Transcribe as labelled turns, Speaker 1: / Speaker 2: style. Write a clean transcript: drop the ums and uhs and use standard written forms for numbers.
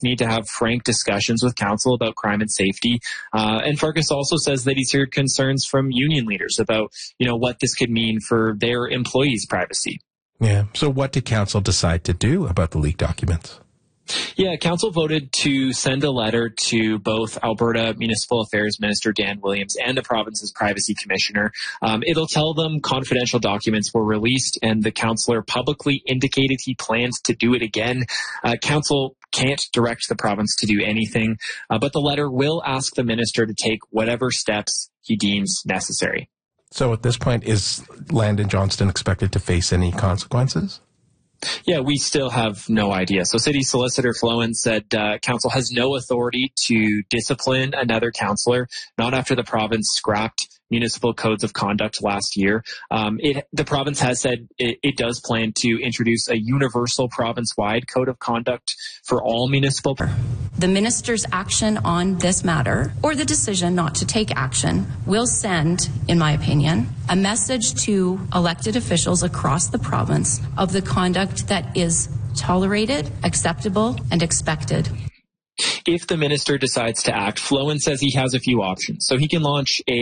Speaker 1: need to have frank discussions with council about crime and safety. And Farkas also says that he's heard concerns from union leaders about, what this could mean for their employees' privacy.
Speaker 2: Yeah. So what did council decide to do about the leaked documents?
Speaker 1: Yeah, council voted to send a letter to both Alberta Municipal Affairs Minister Dan Williams and the province's privacy commissioner. It'll tell them confidential documents were released and the councillor publicly indicated he plans to do it again. Council can't direct the province to do anything, but the letter will ask the minister to take whatever steps he deems necessary.
Speaker 2: So at this point, is Landon Johnston expected to face any consequences?
Speaker 1: Yeah, we still have no idea. So City Solicitor Flowen said council has no authority to discipline another councillor, not after the province scrapped municipal codes of conduct last year. The province has said it does plan to introduce a universal province-wide code of conduct for all municipal.
Speaker 3: The minister's action on this matter, or the decision not to take action, will send, in my opinion, a message to elected officials across the province of the conduct that is tolerated, acceptable, and expected.
Speaker 1: If the minister decides to act, Flowen says he has a few options. So he can launch a